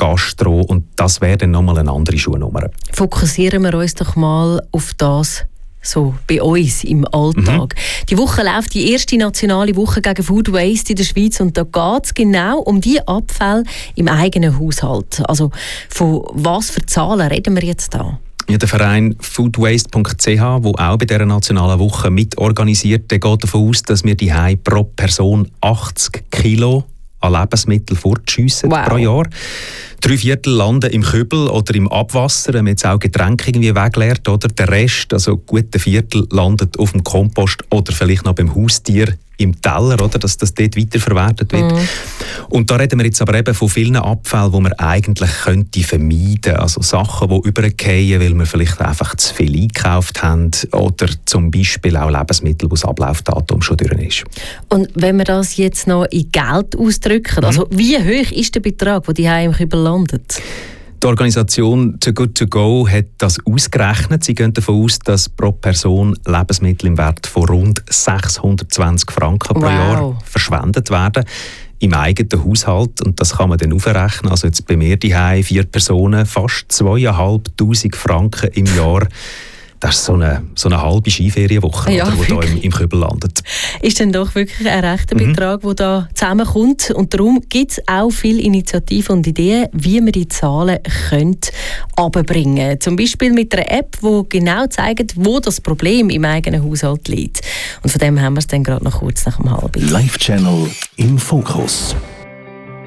Gastro und das wäre dann nochmal eine andere Schuhnummer. Fokussieren wir uns doch mal auf das, so bei uns im Alltag. Die Woche läuft die erste nationale Woche gegen Food Waste in der Schweiz und da geht es genau um die Abfälle im eigenen Haushalt. Also von was für Zahlen reden wir jetzt da? Ja, der Verein foodwaste.ch, der auch bei dieser nationalen Woche mitorganisiert, der geht davon aus, dass wir die Hause pro Person 80 Kilo an Lebensmitteln fortschiessen pro Jahr. 3/4 landen im Kübel oder im Abwasser, wenn man jetzt auch Getränke irgendwie wegleert. Oder? Der Rest, also gut ein Viertel, landet auf dem Kompost oder vielleicht noch beim Haustier im Teller, oder? Dass das dort weiterverwertet wird. Und da reden wir jetzt aber eben von vielen Abfällen, die man eigentlich könnte vermeiden. Also Sachen, die übergehen, weil wir vielleicht einfach zu viel eingekauft haben oder zum Beispiel auch Lebensmittel, wo das Ablaufdatum schon durch ist. Und wenn wir das jetzt noch in Geld ausdrücken, also wie hoch ist der Betrag, der die im Kübel landet? Die Organisation Too Good To Go hat das ausgerechnet. Sie gehen davon aus, dass pro Person Lebensmittel im Wert von rund 620 Franken pro Jahr verschwendet werden im eigenen Haushalt. Und das kann man dann aufrechnen. Also jetzt bei mir daheim 4 Personen, fast 2'500 Franken im Jahr. Das ist so eine halbe Skiferienwoche, die hier im Kübel landet. Ist dann doch wirklich ein rechter Betrag, der da zusammenkommt. Und darum gibt es auch viele Initiativen und Ideen, wie man die Zahlen runterbringen könnte. Zum Beispiel mit einer App, die genau zeigt, wo das Problem im eigenen Haushalt liegt. Und von dem haben wir es dann gerade noch kurz nach dem Halben. Live Channel im Fokus.